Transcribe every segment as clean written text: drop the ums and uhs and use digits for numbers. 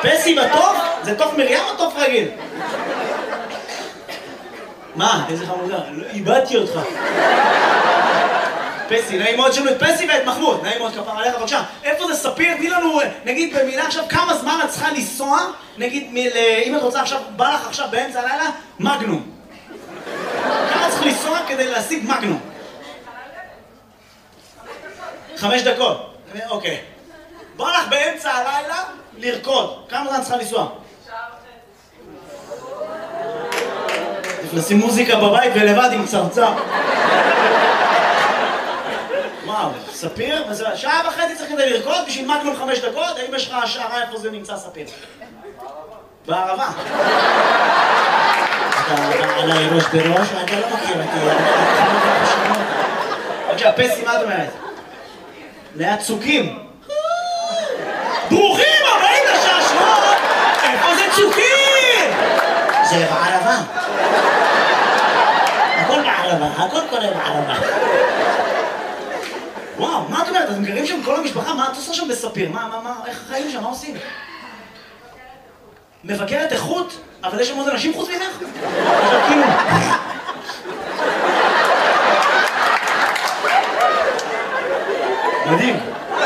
פסי בטוף? זה טוף מרים או טוף רגיל? מה? איזה חמודה? איבדתי אותך. פסי, נעים מאוד שלנו את פסי ואת מחמוד. נעים מאוד כפר עליך, בבקשה. איפה זה ספיר? תני לנו, נגיד במילה עכשיו, כמה זמן את צריכה לנסוע, נגיד, אם את רוצה עכשיו, בא לך עכשיו באמצע הלילה, מגנום. כמה צריך לנסוע כדי להשיג מגנום? 5 דקות. אוקיי. בא לך באמצע הלילה לרקוד. כמה זמן צריכה לנסוע? נשים מוזיקה בבית ולבד עם צרצר. וואו, ספיר? שעה וחצי צריך כדי לרקוד בשביל מגנום 5 דקות? האם יש לך השערה איפה זה נמצא ספיר? בערבה. אתה עליי ראש בראש, אתה לא מכיר אותי. בבקשה, פסי, מה את אומרת? ליד צוקים. ברוכים הבאים לשעשוע! איפה זה צוקים? זה בערבה. הכל בערבה, הכל קורה בערבה. וואו, מה את אומרת? אתם גרים שם כל המשפחה? מה את עושה שם בספיר? איך החיים שם? מה עושים? מבקרת איכות? אבל יש שם עוד אנשים חוץ ממך? אבל כאילו... מדהים.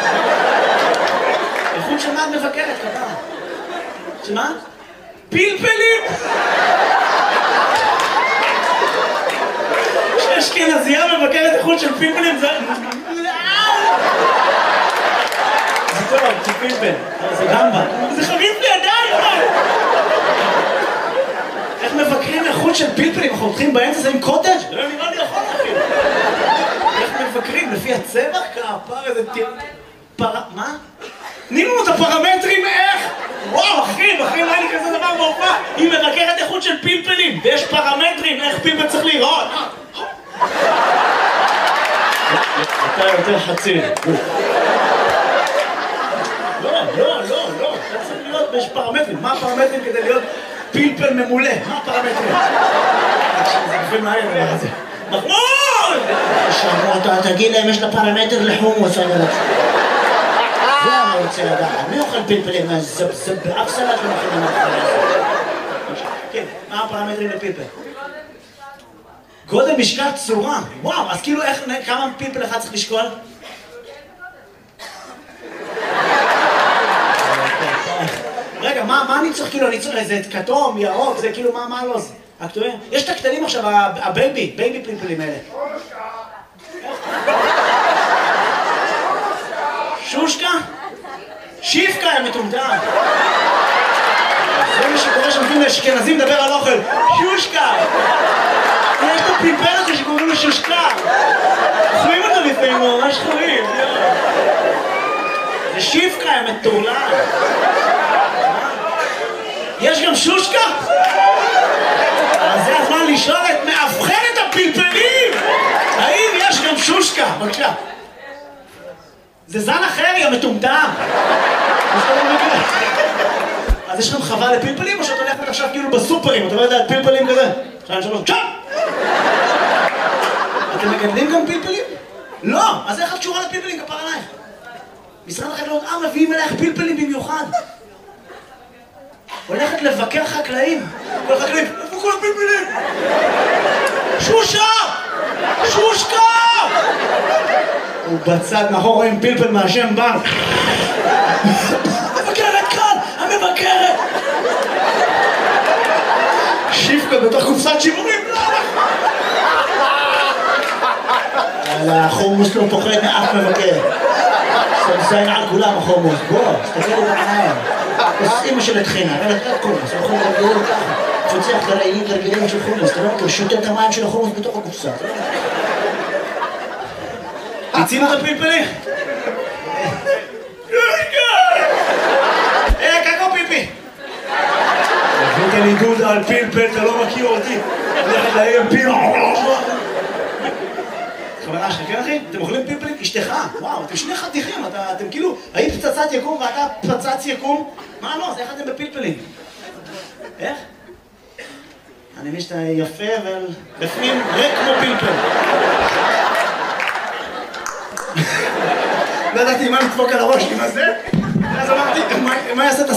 איכות של מה את מבקרת, כפרה? שמה? פלפלים! אשכנזייה מבקרת איכות של פלפלים, זה... זה טוב, זה פלפל. זה גמבה. זה חריף לי עדיין! איך מבקרים איכות של פלפלים? אנחנו הולכים באמצע, זה עם קוטג'? לא נראה לי יכול להכין. איך מבקרים? לפי הצבע? כפר איזה מה? תני לנו את הפרמטרים איך? וואו, אחי, לא היה לי כזה דבר בהופעה. היא מבקרת איכות של פלפלים, ויש פרמטרים איך פלפל צריך להיראות. אתה יותר חצי. לא. אתה צריך להיות, יש פרמטרים. מה הפרמטרים כדי להיות פלפל ממולא? מה הפרמטרים? זה גופים מהר, זה. מחמוד! שאמרו, תגיד להם, יש לה פרמטר לחומוס, אני רוצה. זה אני רוצה לדעת. מי אוכל פלפלים? זה באף סלט לא מכינים אחרי. כן, מה הפרמטרים לפלפל? גודל, משקל, צורה. וואו, אז כאילו כמה פלפל אחד צריך לשקול? רגע, מה אני צריך כאילו? אני צריך איזה כתום, ירוק, זה כאילו מה לא זה? יש את הקטנים עכשיו, הבייבי פלפלים האלה. שושקה? שיפקה, הם מטומטם. זה מה שקורה שמתאים לאשכנזים לדבר על אוכל. שושקה! יש את הפלפל הזה שקוראים לו שושקה. חורים אותו לפעמים, ממש חורים. זה שיפקה, הם מטורלל. יש גם שושקה? אז זה הזמן לשאול את מאבחנת הפלפלים! האם יש גם שושקה? בבקשה. זה זן אחר, יא מטומטם! אז יש לכם חווה לפלפלים או שאת הולכת עכשיו כאילו בסופרים? אתה לא יודע, פלפלים כזה? 2, 3, צ'אפ! אתם מגדלים גם פלפלים? לא! אז איך את קשורה לפלפלים? כפר עלייך. משרד החקלאות, מביאים אלייך פלפלים במיוחד. הולכת לבקר חקלאים. כל החקלאים, איפה כל הפלפלים? שושה! שושקה! הוא בצד מאחור רואים פלפל מהשם בנק. המבקרת כאן! המבקרת! שיפקה בתוך קופסת שימורים. החומוס לא פוחד מאף מבקר. סמסיין על כולם החומוס. בוא, תסתכל לי בעיניים. אז אמא של התחינה, אבל את קומוס, הוא יכול לגדול ככה. פוצח גרעינים של חומוס, אתה לא מכיר, שותה את המים של החומוס בתוך הקופסה. תצינו את הפלפלים? קקו פיפי! הבאת לי דודה על פלפל, אתה לא מכיר אותי. הולכת להם פיל. חברה שלך, כן אחי? אתם אוכלים פלפלים? אשתך? וואו, אתם שני חתיכים, אתם כאילו, היית פצצת יקום ואתה פצץ יקום? מה לא? אז איך אתם בפלפלים? איך? אני מבין שאתה יפה, אבל בפנים ריק כמו פלפל. לא ידעתי מה לדפוק על הראש עם הזה, ואז אמרתי, מה יעשה את